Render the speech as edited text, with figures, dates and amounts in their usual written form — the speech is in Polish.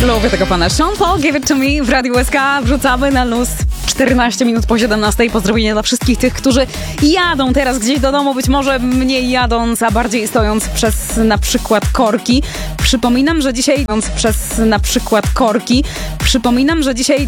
Lubię tego pana. Sean Paul, Give It To Me w Radiu SK. Wrzucamy na luz 14 minut po 17. Pozdrowienia dla wszystkich tych, którzy jadą teraz gdzieś do domu, być może mniej jadąc, a bardziej stojąc przez na przykład korki. Przypominam, że dzisiaj